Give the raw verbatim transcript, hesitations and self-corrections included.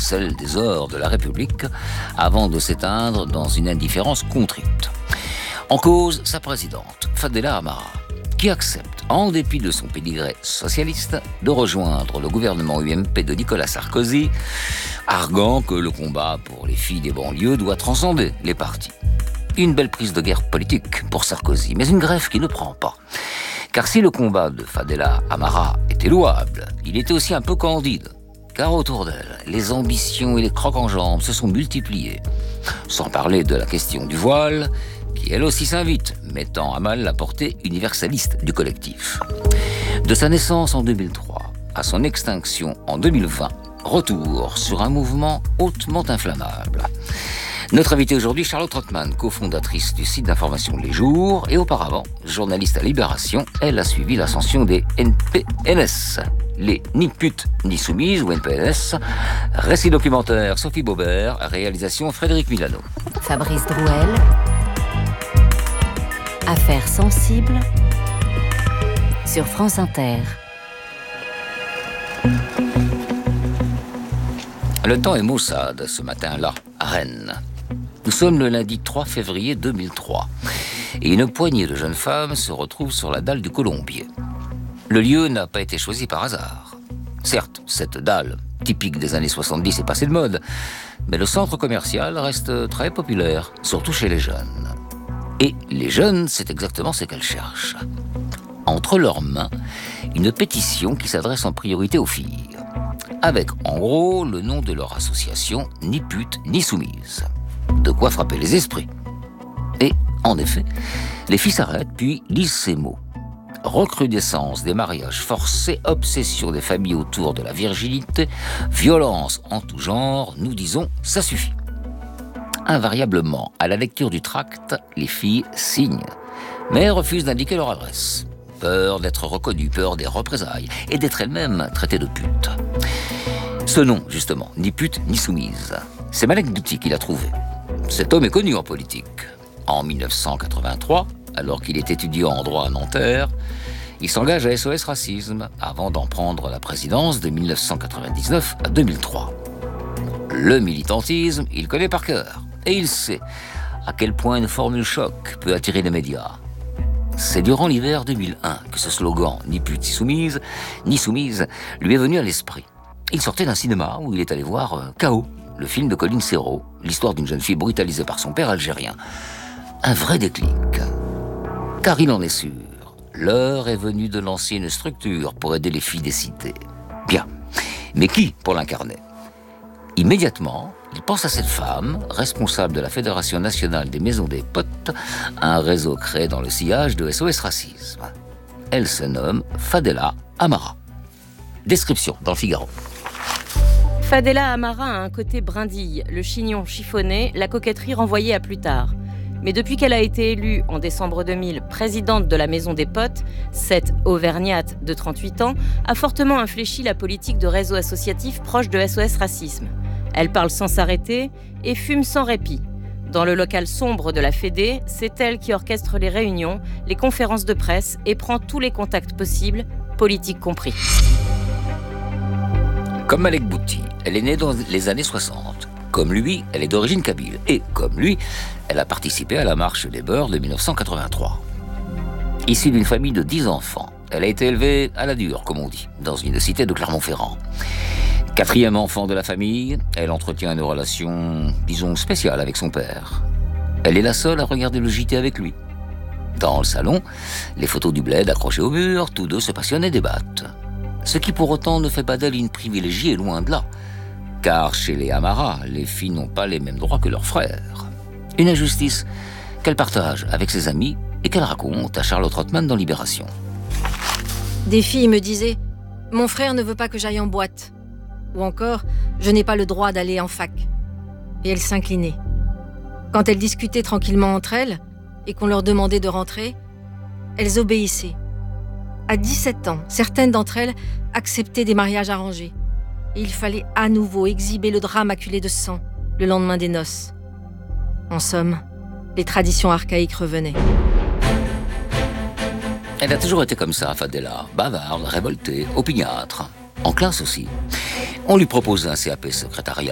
celle des ors de la République, avant de s'éteindre dans une indifférence contrite. En cause, sa présidente, Fadela Amara, qui accepte, en dépit de son pédigré socialiste, de rejoindre le gouvernement U M P de Nicolas Sarkozy, arguant que le combat pour les filles des banlieues doit transcender les partis. Une belle prise de guerre politique pour Sarkozy, mais une greffe qui ne prend pas. Car si le combat de Fadela Amara était louable, il était aussi un peu candide. Car autour d'elle, les ambitions et les crocs en jambes se sont multipliés. Sans parler de la question du voile, qui elle aussi s'invite, mettant à mal la portée universaliste du collectif. De sa naissance en deux mille trois à son extinction en deux mille vingt, retour sur un mouvement hautement inflammable. Notre invitée aujourd'hui, Charlotte Rothman, cofondatrice du site d'information Les Jours et auparavant journaliste à Libération, elle a suivi l'ascension des N P N S, les Ni putes ni soumises ou N P N S. Récit documentaire Sophie Baubert, réalisation Frédéric Milano. Fabrice Drouel. Affaires sensibles sur France Inter. Le temps est maussade ce matin-là, à Rennes. Nous sommes le lundi trois février deux mille trois et une poignée de jeunes femmes se retrouvent sur la dalle du Colombier. Le lieu n'a pas été choisi par hasard. Certes, cette dalle, typique des années soixante-dix, est passée de mode, mais le centre commercial reste très populaire, surtout chez les jeunes. Et les jeunes, c'est exactement ce qu'elles cherchent. Entre leurs mains, une pétition qui s'adresse en priorité aux filles, avec en gros le nom de leur association, Ni putes ni soumises. De quoi frapper les esprits. Et, en effet, les filles s'arrêtent puis lisent ces mots. Recrudescence des mariages forcés, obsession des familles autour de la virginité, violence en tout genre, nous disons, ça suffit. Invariablement, à la lecture du tract, les filles signent, mais refusent d'indiquer leur adresse. Peur d'être reconnues, peur des représailles et d'être elles-mêmes traitées de putes. Ce nom, justement, ni pute ni soumise, c'est Malek Bouti qui l'a trouvé. Cet homme est connu en politique. En mille neuf cent quatre-vingt-trois, alors qu'il est étudiant en droit à Nanterre, il s'engage à S O S Racisme avant d'en prendre la présidence de mille neuf cent quatre-vingt-dix-neuf à deux mille trois. Le militantisme, il connaît par cœur. Et il sait à quel point une formule choc peut attirer les médias. C'est durant l'hiver deux mille un que ce slogan « Ni pute ni soumise » ni soumise lui est venu à l'esprit. Il sortait d'un cinéma où il est allé voir K O, le film de Colin Serrault, l'histoire d'une jeune fille brutalisée par son père algérien. Un vrai déclic. Car il en est sûr, l'heure est venue de lancer une structure pour aider les filles des cités. Bien, mais qui pour l'incarner ? Immédiatement, il pense à cette femme, responsable de la Fédération nationale des maisons des potes, un réseau créé dans le sillage de S O S Racisme. Elle se nomme Fadela Amara. Description dans le Figaro. Fadela Amara a un côté brindille, le chignon chiffonné, la coquetterie renvoyée à plus tard. Mais depuis qu'elle a été élue en décembre deux mille présidente de la Maison des Potes, cette auvergnate de trente-huit ans a fortement infléchi la politique de réseau associatif proche de S O S Racisme. Elle parle sans s'arrêter et fume sans répit. Dans le local sombre de la Fédé, c'est elle qui orchestre les réunions, les conférences de presse et prend tous les contacts possibles, politiques compris. Comme Malek Bouti, elle est née dans les années soixante. Comme lui, elle est d'origine kabyle. Et comme lui, elle a participé à la marche des beurs de mille neuf cent quatre-vingt-trois. Issue d'une famille de dix enfants, elle a été élevée à la dure, comme on dit, dans une cité de Clermont-Ferrand. Quatrième enfant de la famille, elle entretient une relation, disons, spéciale avec son père. Elle est la seule à regarder le J T avec lui. Dans le salon, les photos du bled accrochées au mur, tous deux se passionnent et débattent. Ce qui pour autant ne fait pas d'elle une privilégiée, loin de là. Car chez les Amara, les filles n'ont pas les mêmes droits que leurs frères. Une injustice qu'elle partage avec ses amis et qu'elle raconte à Charlotte Rothman dans Libération. Des filles me disaient « Mon frère ne veut pas que j'aille en boîte » ou encore « Je n'ai pas le droit d'aller en fac ». Et elles s'inclinaient. Quand elles discutaient tranquillement entre elles et qu'on leur demandait de rentrer, elles obéissaient. À dix-sept ans, certaines d'entre elles acceptaient des mariages arrangés. Et il fallait à nouveau exhiber le drap maculé de sang le lendemain des noces. En somme, les traditions archaïques revenaient. Elle a toujours été comme ça, Fadela, bavarde, révoltée, opiniâtre. En classe aussi. On lui proposait un C A P secrétariat.